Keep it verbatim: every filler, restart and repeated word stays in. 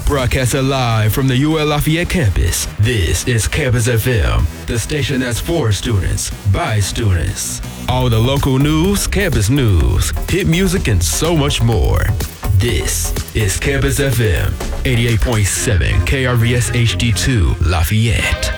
Broadcasting live from the U L Lafayette campus, this is Campus F M, the station that's for students, by students. All the local news, campus news, hit music, and so much more. This is Campus F M, eighty-eight point seven K R V S H D two Lafayette.